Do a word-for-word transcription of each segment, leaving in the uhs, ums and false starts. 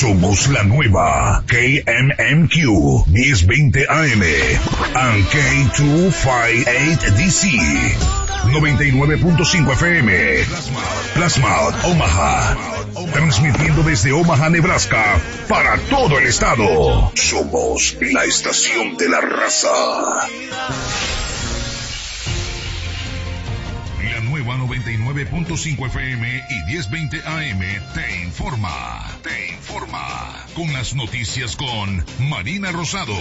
Somos la nueva K M M Q diez veinte A M and K doscientos cincuenta y ocho D C noventa y nueve punto cinco F M. Plasma, Omaha. Transmitiendo desde Omaha, Nebraska, para todo el estado. Somos la estación de la raza. La nueva noventa y nueve punto cinco F M y diez veinte A M te informa. Te informa. Con las noticias con Marina Rosado.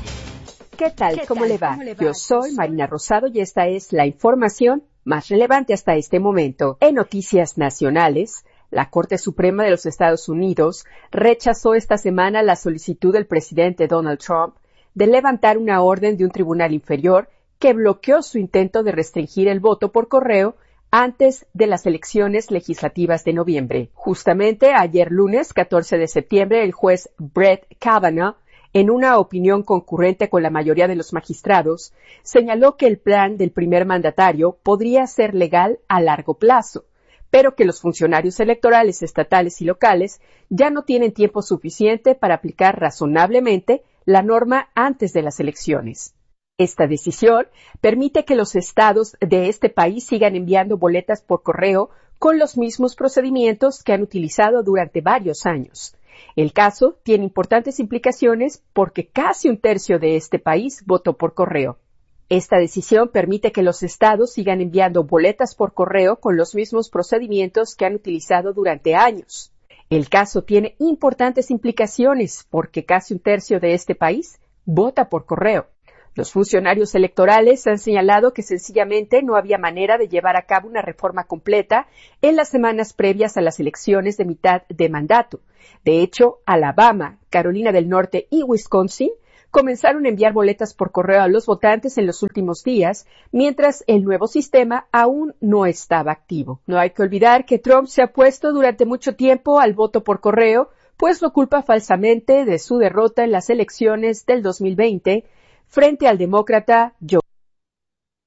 ¿Qué tal? ¿Cómo, ¿Cómo le va? Yo soy Marina Rosado y esta es la información más relevante hasta este momento. En noticias nacionales, la Corte Suprema de los Estados Unidos rechazó esta semana la solicitud del presidente Donald Trump de levantar una orden de un tribunal inferior que bloqueó su intento de restringir el voto por correo antes de las elecciones legislativas de noviembre. Justamente ayer lunes, catorce de septiembre, el juez Brett Kavanaugh, en una opinión concurrente con la mayoría de los magistrados, señaló que el plan del primer mandatario podría ser legal a largo plazo, pero que los funcionarios electorales estatales y locales ya no tienen tiempo suficiente para aplicar razonablemente la norma antes de las elecciones. Esta decisión permite que los estados de este país sigan enviando boletas por correo con los mismos procedimientos que han utilizado durante varios años. El caso tiene importantes implicaciones porque casi un tercio de este país votó por correo. Esta decisión permite que los estados sigan enviando boletas por correo con los mismos procedimientos que han utilizado durante años. El caso tiene importantes implicaciones porque casi un tercio de este país vota por correo. Los funcionarios electorales han señalado que sencillamente no había manera de llevar a cabo una reforma completa en las semanas previas a las elecciones de mitad de mandato. De hecho, Alabama, Carolina del Norte y Wisconsin comenzaron a enviar boletas por correo a los votantes en los últimos días, mientras el nuevo sistema aún no estaba activo. No hay que olvidar que Trump se ha opuesto durante mucho tiempo al voto por correo, pues lo culpa falsamente de su derrota en las elecciones del dos mil veinte, frente al demócrata Joe